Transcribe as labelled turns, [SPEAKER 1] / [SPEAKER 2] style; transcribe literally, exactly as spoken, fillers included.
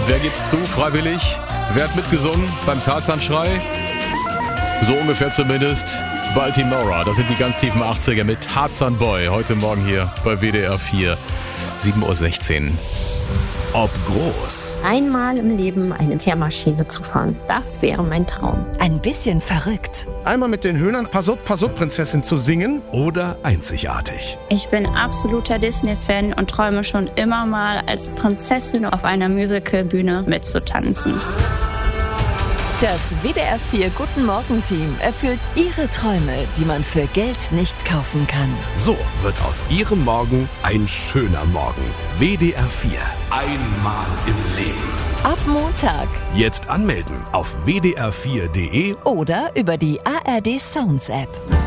[SPEAKER 1] Wer gibt's zu, freiwillig? Wer hat mitgesungen beim Tarzanschrei? So ungefähr zumindest Baltimora. Das sind die ganz tiefen achtziger mit Tarzan Boy. Heute Morgen hier bei W D R vier, sieben Uhr sechzehn.
[SPEAKER 2] Ob groß,
[SPEAKER 3] Einmal im Leben eine Kehrmaschine zu fahren, das wäre mein Traum.
[SPEAKER 4] Ein bisschen verrückt.
[SPEAKER 5] Einmal mit den Höhnern Pass up, Pass up, Prinzessin zu singen.
[SPEAKER 2] oder einzigartig.
[SPEAKER 6] Ich bin absoluter Disney-Fan und träume schon immer mal, als Prinzessin auf einer Musicalbühne mitzutanzen.
[SPEAKER 4] Das W D R vier Guten Morgen-Team erfüllt Ihre Träume, die man für Geld nicht kaufen kann.
[SPEAKER 2] So wird aus Ihrem Morgen ein schöner Morgen. W D R vier. Einmal im Leben.
[SPEAKER 4] Ab Montag
[SPEAKER 2] Jetzt anmelden auf w d r vier punkt d e
[SPEAKER 4] oder über die A R D Sounds App.